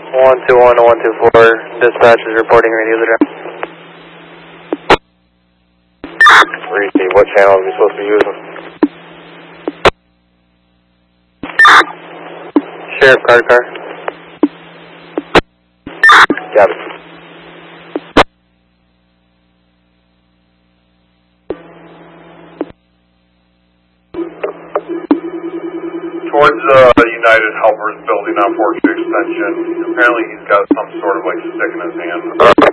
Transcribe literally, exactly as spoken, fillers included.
one two one to one two four, dispatch is reporting radio jam. Receive, what channel are we supposed to be using? Sheriff car car. Got it. Towards uh, United Helpers building on Fortune Extension. Apparently he's got some sort of like stick in his hand.